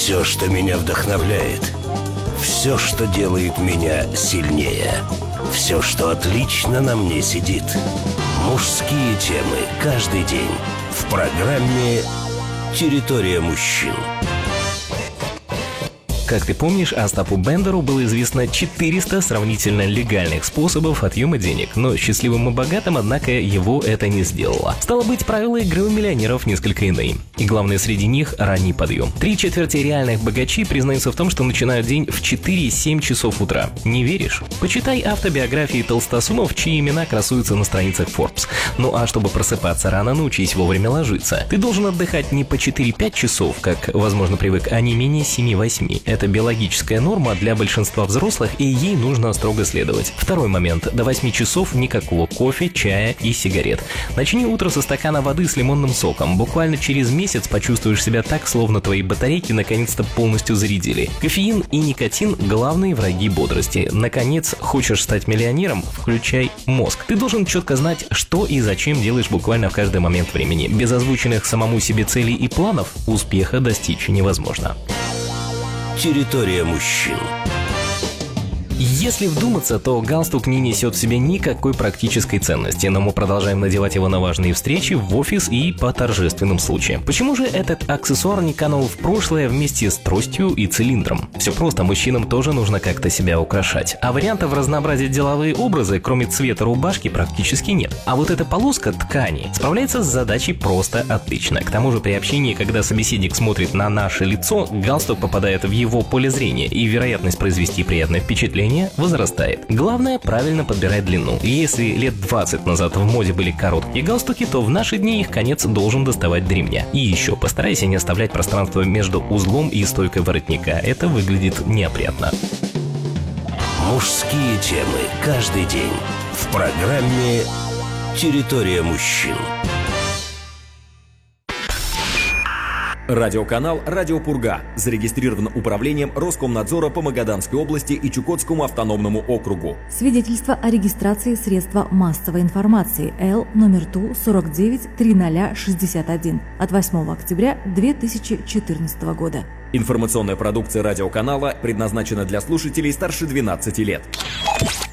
Все, что меня вдохновляет. Все, что делает меня сильнее. Все, что отлично на мне сидит. Мужские темы каждый день в программе «Территория мужчин». Как ты помнишь, Остапу Бендеру было известно 400 сравнительно легальных способов отъема денег, но счастливым и богатым, однако, его это не сделало. Стало быть, правила игры у миллионеров несколько иные. И главное среди них – ранний подъем. 3/4 реальных богачей признаются в том, что начинают день в 4-7 часов утра. Не веришь? Почитай автобиографии толстосумов, чьи имена красуются на страницах Forbes. Ну а чтобы просыпаться рано, научись вовремя ложиться. Ты должен отдыхать не по 4-5 часов, как, возможно, привык, а не менее 7-8. Это биологическая норма для большинства взрослых, и ей нужно строго следовать. Второй момент. До 8 часов никакого кофе, чая и сигарет. Начни утро со стакана воды с лимонным соком. Буквально через месяц почувствуешь себя так, словно твои батарейки наконец-то полностью зарядили. Кофеин и никотин – главные враги бодрости. Наконец, хочешь стать миллионером? Включай мозг. Ты должен четко знать, что и зачем делаешь буквально в каждый момент времени. Без озвученных самому себе целей и планов успеха достичь невозможно. Территория мужчин. Если вдуматься, то галстук не несет в себе никакой практической ценности, но мы продолжаем надевать его на важные встречи, в офис и по торжественным случаям. Почему же этот аксессуар не канул в прошлое вместе с тростью и цилиндром? Все просто, мужчинам тоже нужно как-то себя украшать. А вариантов разнообразить деловые образы, кроме цвета рубашки, практически нет. А вот эта полоска ткани справляется с задачей просто отлично. К тому же при общении, когда собеседник смотрит на наше лицо, галстук попадает в его поле зрения, и вероятность произвести приятное впечатление возрастает. Главное правильно подбирать длину. Если лет 20 назад в моде были короткие галстуки, то в наши дни их конец должен доставать до ремня. И еще постарайся не оставлять пространство между узлом и стойкой воротника. Это выглядит неопрятно. Мужские темы каждый день в программе «Территория мужчин». Радиоканал «Радио Пурга» зарегистрирован управлением Роскомнадзора по Магаданской области и Чукотскому автономному округу. Свидетельство о регистрации средства массовой информации Л номер ТУ 493061 от 8 октября 2014 года. Информационная продукция радиоканала предназначена для слушателей старше 12 лет.